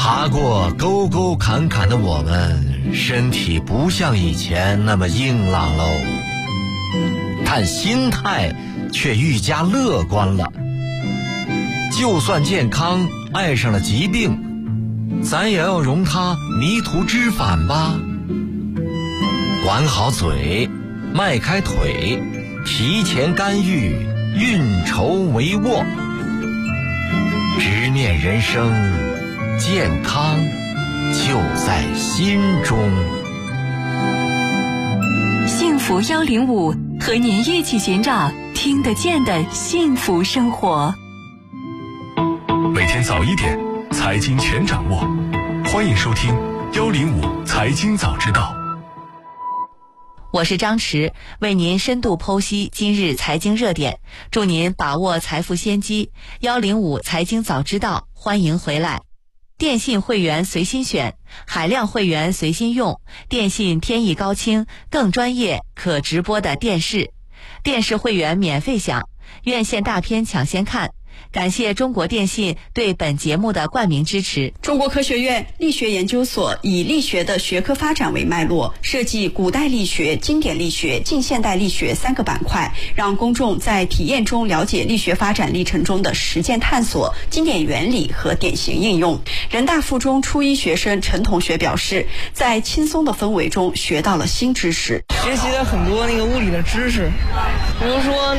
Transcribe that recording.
爬过沟沟坎坎的我们，身体不像以前那么硬朗喽，但心态却愈加乐观了。就算健康爱上了疾病，咱也要容它迷途知返吧。管好嘴，迈开腿，提前干预，运筹帷幄，直面人生，健康就在心中。 幸福105，和您一起寻找听得见的幸福生活。 每天早1点，财经全掌握，欢迎收听105财经早知道。 我是张弛，为您深度剖析今日财经热点，祝您把握财富先机。105财经早知道，欢迎回来。电信会员随心选，海量会员随心用，电信天翼高清，更专业可直播的电视。电视会员免费享，院线大片抢先看。感谢中国电信对本节目的冠名支持。 中国科学院力学研究所以力学的学科发展为脉络，设计古代力学、经典力学、近现代力学3个板块，让公众在体验中了解力学发展历程中的实践探索、经典原理和典型应用。人大附中初一学生陈同学表示，在轻松的氛围中学到了新知识， 学习了很多物理的知识，比如说